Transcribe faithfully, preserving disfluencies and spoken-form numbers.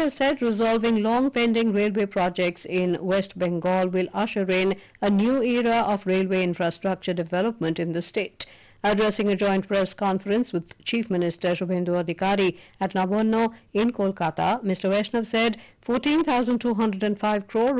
has said resolving long-pending railway projects in West Bengal will usher in a new era of railway infrastructure development in the state. Addressing a joint press conference with Chief Minister Shubhendu Adhikari at Lavanna in Kolkata, Mister Vaishnav said fourteen thousand two hundred five crore